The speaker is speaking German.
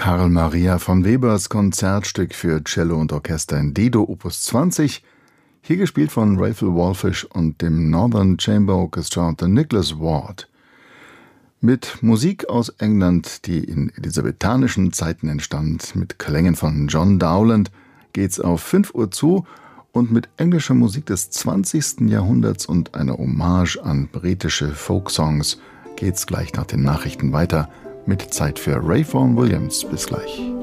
Carl Maria von Webers Konzertstück für Cello und Orchester in D-Dur Opus 20, hier gespielt von Raphael Wallfisch und dem Northern Chamber Orchestra unter Nicholas Ward. Mit Musik aus England, die in elisabethanischen Zeiten entstand, mit Klängen von John Dowland, geht's auf 5 Uhr zu und mit englischer Musik des 20. Jahrhunderts und einer Hommage an britische Folksongs geht's gleich nach den Nachrichten weiter mit Zeit für Ray Vaughan Williams. Bis gleich.